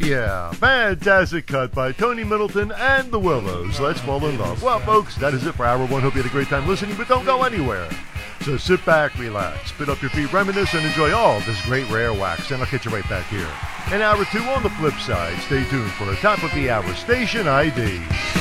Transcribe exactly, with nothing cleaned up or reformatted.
Yeah, fantastic cut by Tony Middleton and the Willows. Let's fall in love. Well, folks, that is it for hour one. Hope you had a great time listening, but don't go anywhere. So sit back, relax, spit up your feet, reminisce, and enjoy all this great rare wax. And I'll catch you right back here. In hour two on the flip side, stay tuned for a top of the hour station I D.